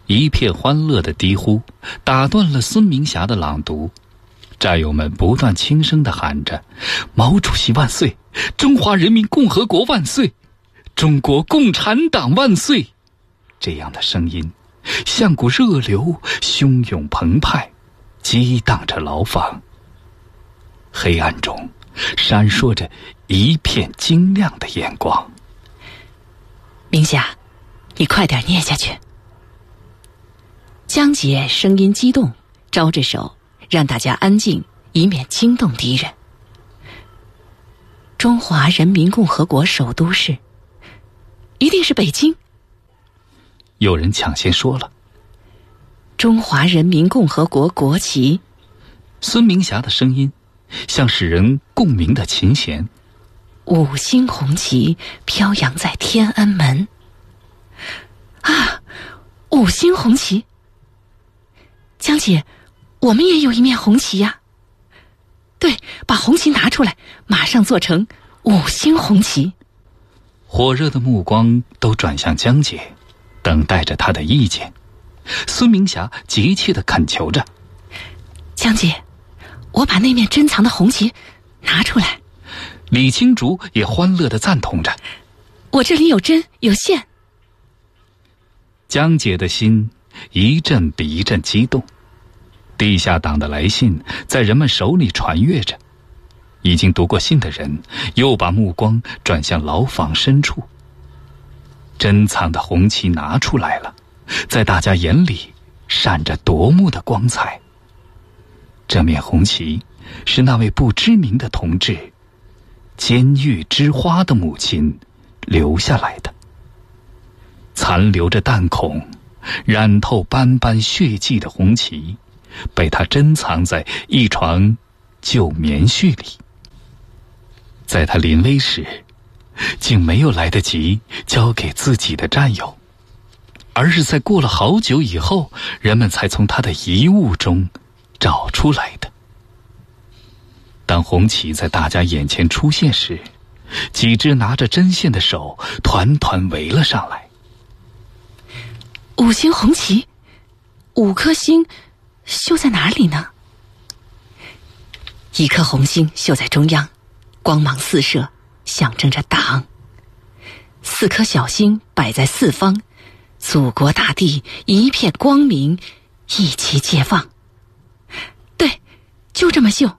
一片欢乐的低呼打断了孙明霞的朗读。战友们不断轻声地喊着：毛主席万岁，中华人民共和国万岁，中国共产党万岁。这样的声音像股热流，汹涌澎湃，激荡着牢房。黑暗中闪烁着一片晶亮的眼光。 明霞，你快点念下去。江姐声音激动，招着手让大家安静，以免惊动敌人。中华人民共和国首都是，一定是北京。 有人抢先说了。 中华人民共和国国旗。 孙明霞的声音像使人共鸣的琴弦。 5星红旗飘扬在天安门。啊，5星红旗。江姐，我们也有一面红旗呀。对，把红旗拿出来，马上做成5星红旗。 火热的目光都转向江姐，等待着她的意见。孙明霞急切地恳求着： 江姐，我把那面珍藏的红旗拿出来。 李青竹也欢乐地赞同着： 我这里有针有线。 江姐的心一阵比一阵激动。地下党的来信在人们手里传阅着，已经读过信的人又把目光转向牢房深处。珍藏的红旗拿出来了，在大家眼里闪着夺目的光彩。这面红旗是那位不知名的同志监狱之花的母亲留下来的，残留着弹孔，染透斑斑血迹的红旗被他珍藏在一床旧棉絮里。在他临危时竟没有来得及交给自己的战友，而是在过了好久以后，人们才从他的遗物中找出来的。当红旗在大家眼前出现时，几只拿着针线的手团团围了上来。 5星红旗，5颗星绣在哪里呢？一颗红星绣在中央，光芒四射，象征着党。4颗小星摆在四方，祖国大地一片光明，一起解放。对，就这么绣。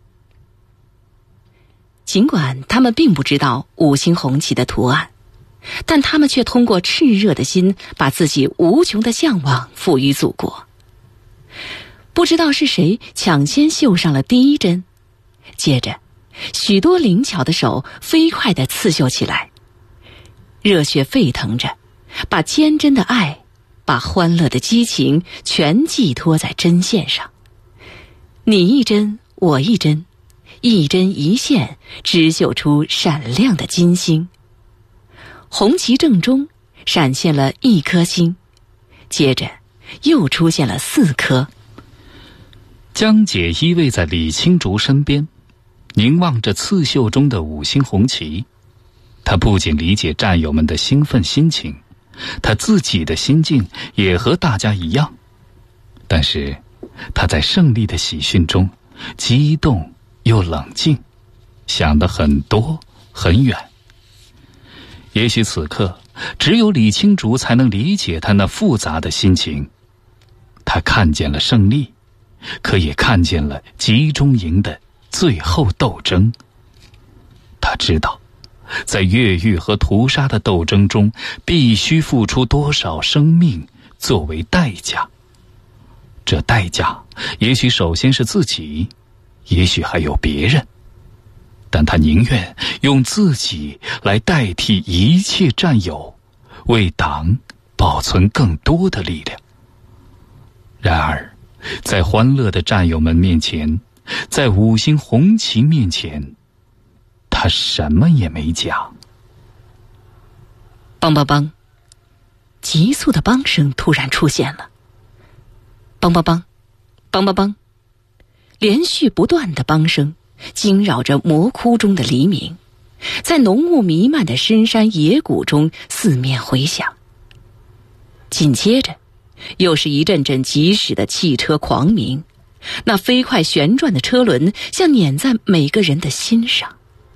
尽管他们并不知道5星红旗的图案，但他们却通过炽热的心，把自己无穷的向往赋予祖国。不知道是谁抢先绣上了第一针，接着许多灵巧的手飞快地刺绣起来，热血沸腾着，把坚贞的爱，把欢乐的激情全寄托在针线上。你一针我一针，一针一线织绣出闪亮的金星。红旗正中闪现了1颗星，接着又出现了4颗。 江姐依偎在李青竹身边，凝望着刺绣中的5星红旗。她不仅理解战友们的兴奋心情，她自己的心境也和大家一样。但是她在胜利的喜讯中激动又冷静，想得很多很远。也许此刻只有李青竹才能理解她那复杂的心情。她看见了胜利，可也看见了集中营的最后斗争。他知道，在越狱和屠杀的斗争中，必须付出多少生命作为代价。这代价也许首先是自己，也许还有别人，但他宁愿用自己来代替一切战友，为党保存更多的力量。然而在欢乐的战友们面前，在5星红旗面前，他什么也没讲。 梆梆梆，急促的梆声突然出现了。梆梆梆，梆梆梆，连续不断的梆声惊扰着魔窟中的黎明，在浓雾弥漫的深山野谷中四面回响。紧接着又是一阵阵疾驶的汽车狂鸣，那飞快旋转的车轮像碾在每个人的心上。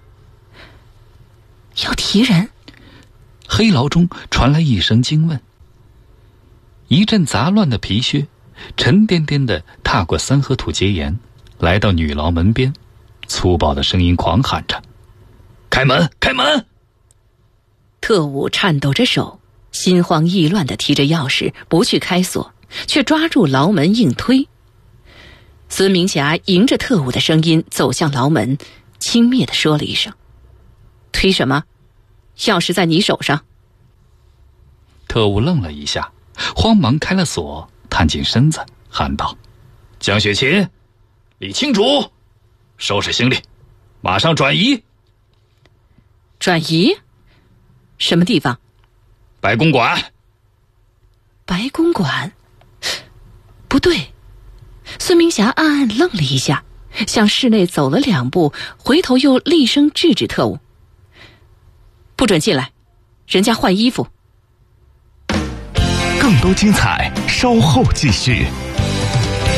要提人？ 黑牢中传来一声惊问。一阵杂乱的皮靴沉甸甸地踏过三合土阶沿，来到女牢门边，粗暴的声音狂喊着：开门，开门！ 特务颤抖着手，心慌意乱地提着钥匙不去开锁，却抓住牢门硬推。孙明霞迎着特务的声音走向牢门，轻蔑地说了一声：推什么？钥匙在你手上。 特务愣了一下，慌忙开了锁，探进身子喊道：江雪琴，李清竹，收拾行李，马上转移。 转移？什么地方？ 白公馆。 白公馆？不对。孙明霞暗暗愣了一下，向室内走了2步，回头又厉声制止特务：不准进来，人家换衣服。 更多精彩稍后继续。